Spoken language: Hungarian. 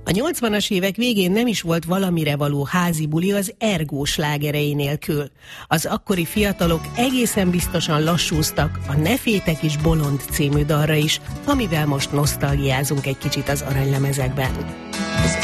A 80-as évek végén nem is volt valamire való házi buli az Ergo slágerei nélkül. Az akkori fiatalok egészen biztosan lassúztak a Ne fétek is bolond című dalra is, amivel most nosztalgiázunk egy kicsit az aranylemezekben.